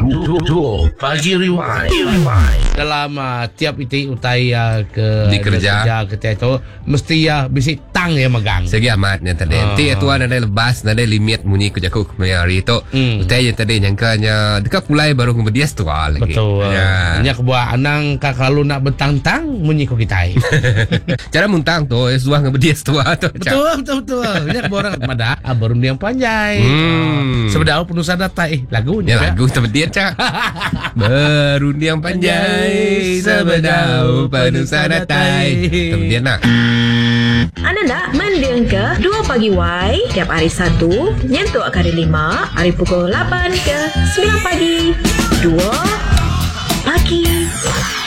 Pagi Rewind. Dalam tiap iti utai ke Di kerja ke itu mesti bisi tang ya megang. Segi amat nya tadi. Ti tuan ada lebas ada limit munyi ku jaku hari itu. Utai yang tadi nyangkanya dekat mulai baru ngedias tu lagi. Betul. Nya kebuah anang kalau nak betang-tang munyi ku kita. Cara muntang tu suah ngedias tu tu. Betul. Nya kebuah orang mada baru yang panjai. Sebedau penusa data lagunya. Ya lagu seperti cak. Baru yang panjai sebedau penusa datai. Seperti nak. Anda nak mendengar ke 2 Pagi Y tiap hari Sabtu nyentuh hari 5 hari pukul 8 ke 9 pagi. 2 Pagi